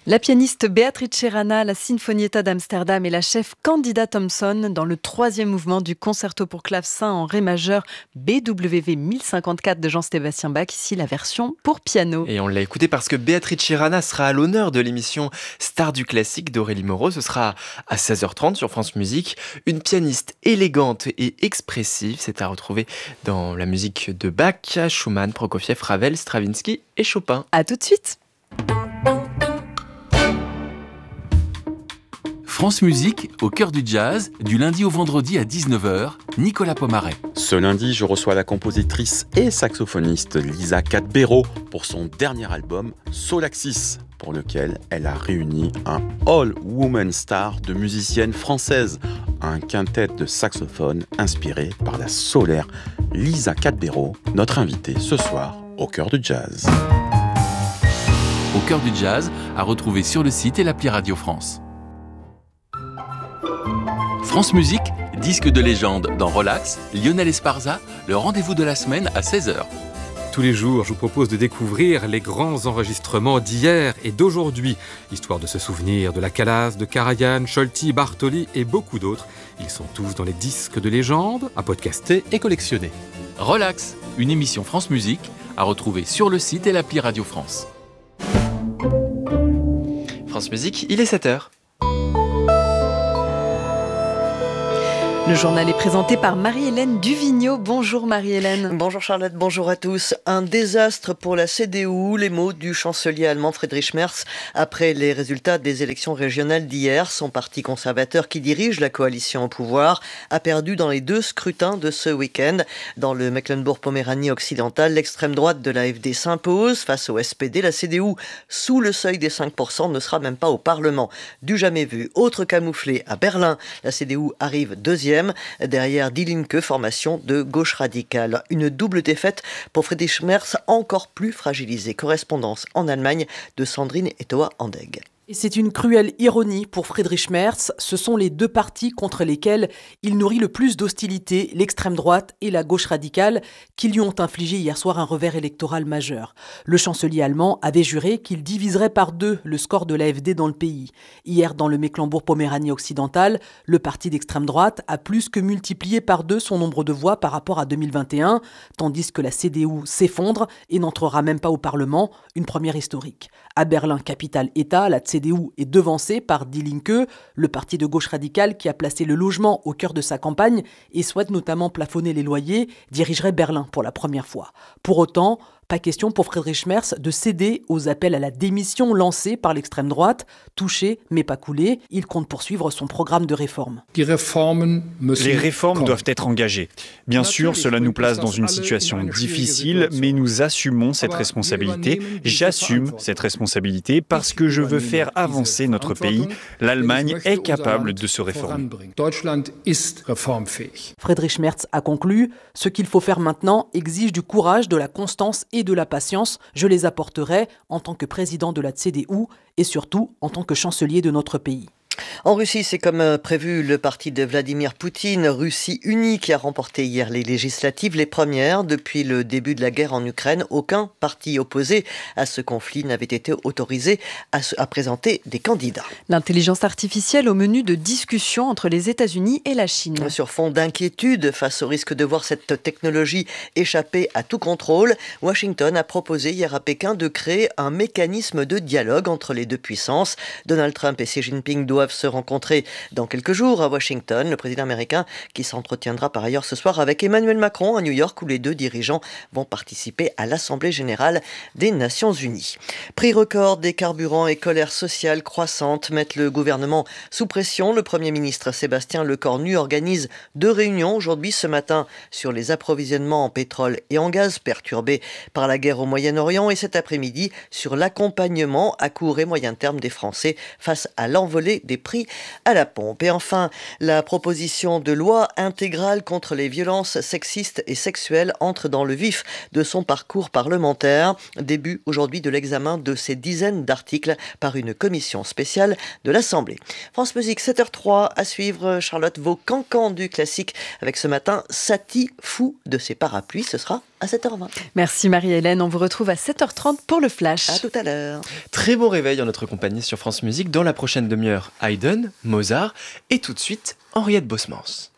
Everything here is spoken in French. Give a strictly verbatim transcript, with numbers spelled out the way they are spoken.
La pianiste Beatrice Rana, la Sinfonietta d'Amsterdam et la chef Candida Thompson dans le troisième mouvement du concerto pour clavecin en ré majeur B W V mille cinquante-quatre de Jean-Sébastien Bach, ici la version pour piano. Et on l'a écouté parce que Beatrice Rana sera à l'honneur de l'émission Star du classique d'Aurélie Moreau. Ce sera à seize heures trente sur France Musique. Une pianiste élégante et expressive, c'est à retrouver dans la musique de Bach, Schumann, Prokofiev, Ravel, Stravinsky et Chopin. À tout de suite. France Musique, au cœur du jazz, du lundi au vendredi à dix-neuf heures, Nicolas Pomaret. Ce lundi, je reçois la compositrice et saxophoniste Lisa Cadbero pour son dernier album Solaxis, pour lequel elle a réuni un all-woman star de musiciennes françaises, un quintet de saxophones inspiré par la solaire Lisa Cadbero, notre invitée ce soir au cœur du jazz. Au cœur du jazz, à retrouver sur le site et l'appli Radio France. France Musique, disque de légende dans Relax, Lionel Esparza, le rendez-vous de la semaine à seize heures. Tous les jours, je vous propose de découvrir les grands enregistrements d'hier et d'aujourd'hui, histoire de se souvenir de la Calas, de Karajan, Scholti, Bartoli et beaucoup d'autres. Ils sont tous dans les disques de légende, à podcaster et collectionner. Relax, une émission France Musique, à retrouver sur le site et l'appli Radio France. France Musique, il est sept heures. Le journal est présenté par Marie-Hélène Duvigneau. Bonjour Marie-Hélène. Bonjour Charlotte, bonjour à tous. Un désastre pour la C D U, les mots du chancelier allemand Friedrich Merz après les résultats des élections régionales d'hier. Son parti conservateur qui dirige la coalition au pouvoir a perdu dans les deux scrutins de ce week-end. Dans le Mecklembourg-Poméranie occidental, l'extrême droite de l'A F D s'impose face au S P D. La C D U, sous le seuil des cinq pour cent, ne sera même pas au Parlement. Du jamais vu. Autre camouflé à Berlin, la C D U arrive deuxième. Derrière Die Linke, formation de gauche radicale. Une double défaite pour Friedrich Merz, encore plus fragilisé. Correspondance en Allemagne de Sandrine Etoa-Andeg. Et c'est une cruelle ironie pour Friedrich Merz. Ce sont les deux partis contre lesquels il nourrit le plus d'hostilité, l'extrême droite et la gauche radicale, qui lui ont infligé hier soir un revers électoral majeur. Le chancelier allemand avait juré qu'il diviserait par deux le score de l'A F D dans le pays. Hier, dans le Mecklembourg-Poméranie occidental, le parti d'extrême droite a plus que multiplié par deux son nombre de voix par rapport à deux mille vingt et un, tandis que la C D U s'effondre et n'entrera même pas au Parlement, une première historique. À Berlin, capitale-État, la C D U est devancée par Die Linke, le parti de gauche radicale qui a placé le logement au cœur de sa campagne et souhaite notamment plafonner les loyers, dirigerait Berlin pour la première fois. Pour autant, pas question pour Friedrich Merz de céder aux appels à la démission lancés par l'extrême droite. Touché, mais pas coulé, il compte poursuivre son programme de réforme. Les réformes doivent être engagées. Bien sûr, cela nous place dans une situation difficile, mais nous assumons cette responsabilité. J'assume cette responsabilité parce que je veux faire avancer notre pays. L'Allemagne est capable de se réformer. Friedrich Merz a conclu « Ce qu'il faut faire maintenant exige du courage, de la constance et de la patience. Je les apporterai en tant que président de la C D U et surtout en tant que chancelier de notre pays. » En Russie, c'est comme prévu le parti de Vladimir Poutine, Russie unie, qui a remporté hier les législatives, les premières depuis le début de la guerre en Ukraine. Aucun parti opposé à ce conflit n'avait été autorisé à, se, à présenter des candidats. L'intelligence artificielle au menu de discussion entre les États-Unis et la Chine. Sur fond d'inquiétude face au risque de voir cette technologie échapper à tout contrôle, Washington a proposé hier à Pékin de créer un mécanisme de dialogue entre les deux puissances. Donald Trump et Xi Jinping doivent se rencontrer dans quelques jours à Washington. Le président américain qui s'entretiendra par ailleurs ce soir avec Emmanuel Macron à New York où les deux dirigeants vont participer à l'Assemblée générale des Nations unies. Prix record des carburants et colère sociale croissante mettent le gouvernement sous pression. Le Premier ministre Sébastien Lecornu organise deux réunions aujourd'hui ce matin sur les approvisionnements en pétrole et en gaz perturbés par la guerre au Moyen-Orient et cet après-midi sur l'accompagnement à court et moyen terme des Français face à l'envolée des prix à la pompe. Et enfin, la proposition de loi intégrale contre les violences sexistes et sexuelles entre dans le vif de son parcours parlementaire. Début aujourd'hui de l'examen de ces dizaines d'articles par une commission spéciale de l'Assemblée. France Musique, sept heures trois, à suivre, Charlotte, vos cancans du classique avec ce matin Satie, fou de ses parapluies. Ce sera à sept heures vingt. Merci Marie-Hélène, on vous retrouve à sept heures trente pour le Flash. À tout à l'heure. Très bon réveil en notre compagnie sur France Musique. Dans la prochaine demi-heure, Haydn, Mozart et tout de suite, Henriette Bosmans.